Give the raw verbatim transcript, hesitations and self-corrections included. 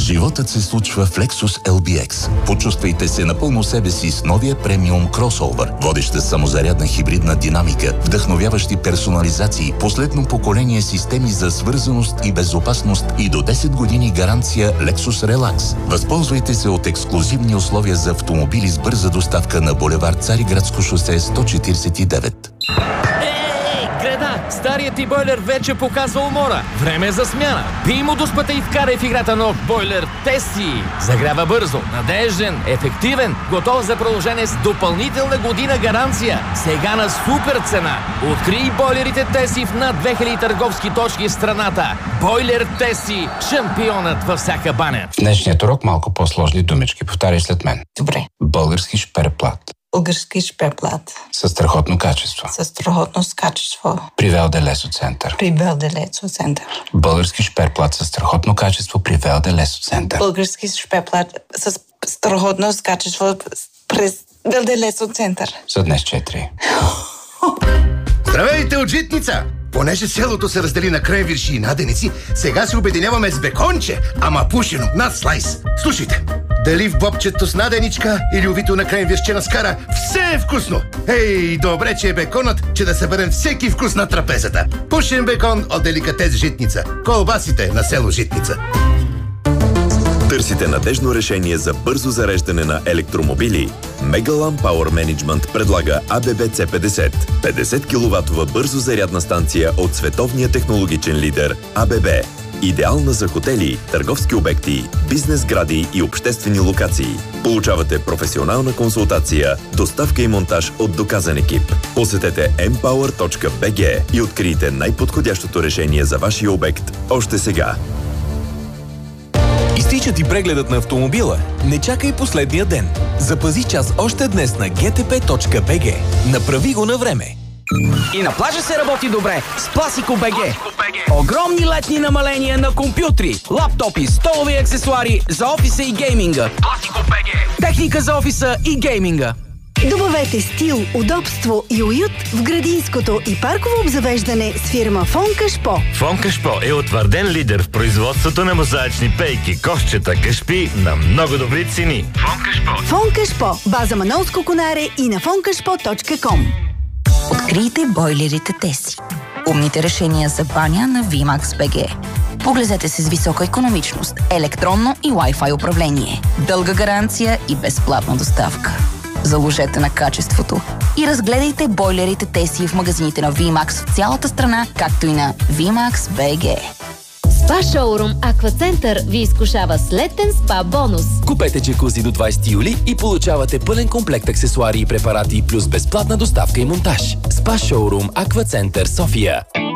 Животът се случва в Lexus ел би екс. Почувствайте се напълно себе си с новия премиум кросовър. Водеща самозарядна хибридна динамика, вдъхновяващи персонализации, последно поколение системи за свързаност и безопасност и до десет години гаранция Lexus Relax. Възползвайте се от ексклузивни условия за автомобили с бърза доставка на булевард Цариградско шосе сто четиридесет и девет. Старият ти бойлер вече показва умора. Време е за смяна. Пий му дуспата и вкарай в играта нов бойлер Теси. Загрява бързо, надежден, ефективен, готов за продължение с допълнителна година гаранция. Сега на супер цена. Открий бойлерите Теси в над две хиляди търговски точки в страната. Бойлер Теси. Шампионът във всяка баня. В днешният урок малко по-сложни думички. Повтаряй след мен. Добре. Български шперплат. Български шперплат. Със страхотно качество. Със страхотно качество. При Велде Лесо Център. При Велде Лесо Център. Български шперплат със страхотно качество при Велде Лесо Център. Български шперплат с страхотно качество през Велде Лесо Център. За днес четири. Здравейте от Житница! Понеже селото се раздели на кренвирши и наденици, сега се обединяваме с беконче, ама пушено, над слайс. Слушайте, дали в бобчето с наденичка или увито на кренвиршче на скара, все е вкусно! Ей, добре, че е беконът, че да съберем всеки вкус на трапезата. Пушен бекон от деликатес Житница. Колбасите на село Житница. Търсите надежно решение за бързо зареждане на електромобили? Megalan Power Management предлага А Б Б Ц петдесет. петдесет киловатова бързо зарядна станция от световния технологичен лидер А Б Б. Идеална за хотели, търговски обекти, бизнес гради и обществени локации. Получавате професионална консултация, доставка и монтаж от доказан екип. Посетете ем пауър точка би джи и открийте най-подходящото решение за вашия обект още сега. Изтича ти прегледът на автомобила? Не чакай последния ден. Запази час още днес на джи Ти Пи точка би джи. Направи го на време. И на плажа се работи добре с Пласико точка би джи. Огромни летни намаления на компютри, лаптопи, столови аксесуари за офиса и гейминга. Пласико точка би джи. Техника за офиса и гейминга. Добавете стил, удобство и уют в градинското и парково обзавеждане с фирма Фон Кашпо. Фон Кашпо е утвърден лидер в производството на мозаични пейки, кошчета, кашпи на много добри цени. Фон Кашпо. Фон Кашпо. База Манолско Конаре и на фон кашпо точка ком. Открийте бойлерите Теси. Умните решения за баня на ви макс точка би джи. Поглезете се с висока икономичност, електронно и Wi-Fi управление, дълга гаранция и безплатна доставка. Заложете на качеството и разгледайте бойлерите Теси в магазините на ви макс в цялата страна, както и на ви макс точка би джи. Спа шоурум Аквацентър ви изкушава с летен спа бонус. Купете джакузи до двайсети юли и получавате пълен комплект аксесуари и препарати плюс безплатна доставка и монтаж. Спа шоурум Аквацентър София.